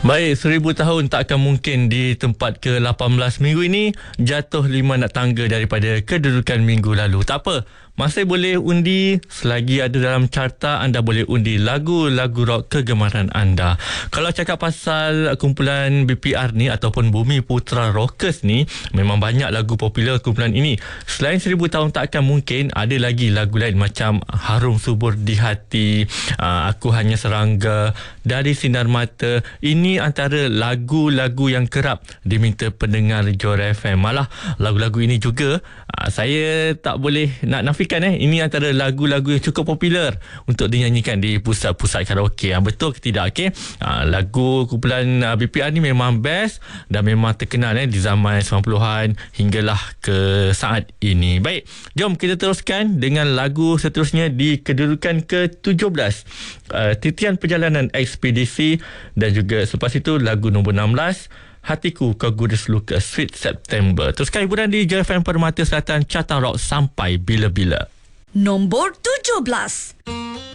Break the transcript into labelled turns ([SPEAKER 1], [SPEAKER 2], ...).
[SPEAKER 1] Baik, 1000 tahun tak akan mungkin di tempat ke-18 minggu ini jatuh 5 nak tangga daripada kedudukan minggu lalu. Tak apa, masih boleh undi selagi ada dalam carta. Anda boleh undi lagu-lagu rock kegemaran anda. Kalau cakap pasal kumpulan BPR ni ataupun Bumi Putra Rockers ni, memang banyak lagu popular kumpulan ini. Selain 1000 tahun tak akan mungkin, ada lagi lagu lain macam Harum Subur di Hati, Aku Hanya Serangga, Dari Sinar Mata. Ini antara lagu-lagu yang kerap diminta pendengar Johor FM. Malah lagu-lagu ini juga saya tak boleh nak nafikan ini antara lagu-lagu yang cukup popular untuk dinyanyikan di pusat-pusat karaoke. Betul ke tidak? Lagu kumpulan BPR ni memang best dan memang terkenal di zaman 90-an hinggalah ke saat ini. Baik, jom kita teruskan dengan lagu seterusnya di kedudukan ke-17. Titian Perjalanan Ekspedisi, dan juga selepas itu lagu nombor 16, Hatiku Kau Gudus Luka, Sweet September. Teruskan hiburan di Johor FM Permata Selatan, Carta Rock sampai bila-bila.
[SPEAKER 2] Nombor 17.